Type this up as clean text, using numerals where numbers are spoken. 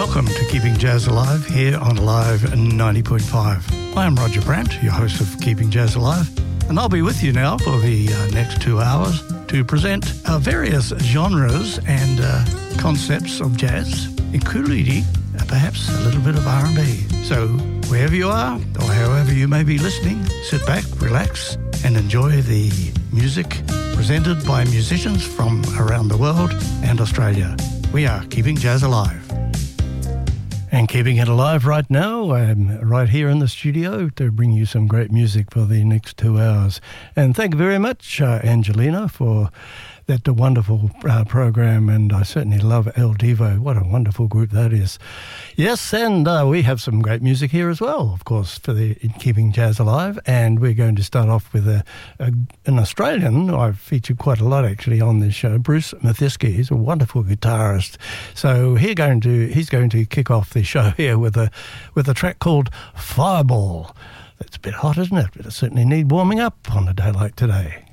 Welcome to Keeping Jazz Alive here on Live 90.5. I am Roger Brandt, your host of Keeping Jazz Alive, and I'll be with you now for the next 2 hours to present various genres and concepts of jazz, including perhaps a little bit of R&B. So wherever you are or however you may be listening, sit back, relax, and enjoy the music presented by musicians from around the world and Australia. We are Keeping Jazz Alive. And keeping it alive right now, I'm right here in the studio to bring you some great music for the next 2 hours. And thank you very much, Angelina, for that wonderful program, and I certainly love El Divo. What a wonderful group that is. Yes, and we have some great music here as well, of course, for the Keeping Jazz Alive, and we're going to start off with an Australian I've featured quite a lot actually on this show, Bruce Mathesky. He's a wonderful guitarist. So he's going to kick off the show here with a track called Fireball. It's a bit hot, isn't it? But it certainly needs warming up on a day like today.